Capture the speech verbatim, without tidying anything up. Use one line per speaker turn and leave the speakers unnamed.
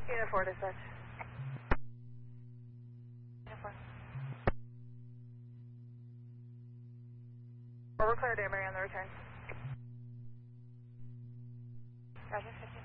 Unit four dispatch. Unit four. Well, we're clear to Emery on the return. Roger, fifty.